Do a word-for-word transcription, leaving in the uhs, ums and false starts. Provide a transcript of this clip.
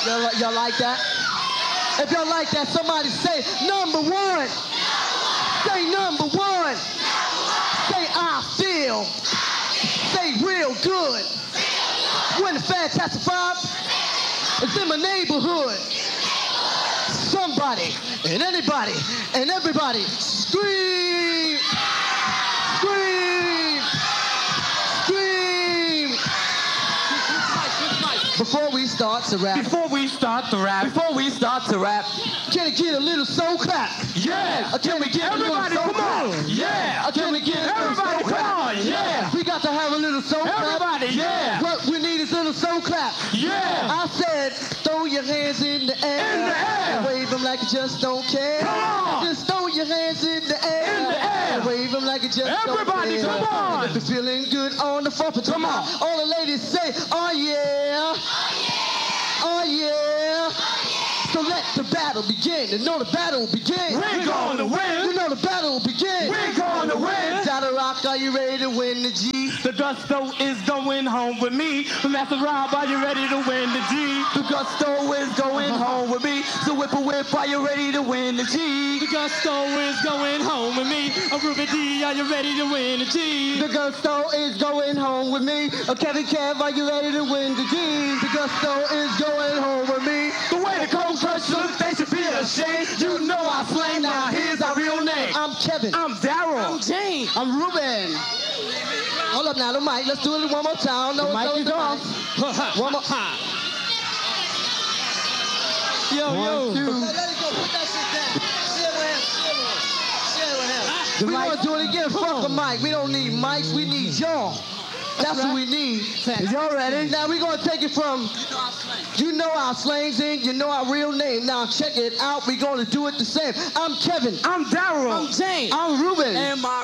Y'all, y'all like that? If y'all like that, somebody say number one. Say number one. Say I feel. Say real good. When the Fantastic Five is in my neighborhood. Somebody and anybody and everybody scream. Scream. Scream. Before we start to rap. Before we start to rap. Before we start to rap. Can we get a little soul clap? Yeah. Can we get Everybody, a little soul come clap? on. Yeah. Can we get a little soul Everybody, clap? come on. Yeah. We got to have a little soul clap. Everybody, yeah. What we need is a little soul clap. Yeah. I said, throw your hands in the air. In the air. And wave them like you just don't care. Come on. Just throw your hands in the air. In the air. And wave them like you just Everybody, don't care. come on. And if you're feeling good on the floor, Come on. all the ladies say, oh yeah. Oh yeah. So let the battle begin. You know the battle will begin. We're going to win. You know the battle will begin. We're going to win. Dada Rock, are you ready to win the G? The gusto is going home with me. Master Rob, are you ready to win the G? The gusto is going home with me. So whip a whip, are you ready to win the G? The gusto is going home with me. A Ruby D, are you ready to win the G? The gusto is going home with me. A Kevin Kev, are you ready to win the G? The gusto is going home with me. The way the cold crush looks, they should feel ashamed. You know I slang, now here's our real name. I'm Kevin. I'm Daryl. I'm Jane. I'm Ruben. Hold up now, the mic. Let's do it one more time. No, The mic no, is the off. mic. One more. Yo, One, yo. two. Let it go. Put that shit down. Share with him. Share with him. Share with him. We gonna do it again. Fuck the mic. We don't need mics. We need y'all. That's what we need. Is y'all ready? Now we're gonna take it from you know our slangs in, you know our real name. Now check it out. We're gonna do it the same. I'm Kevin. I'm Daryl. I'm Jane. I'm Ruben. And my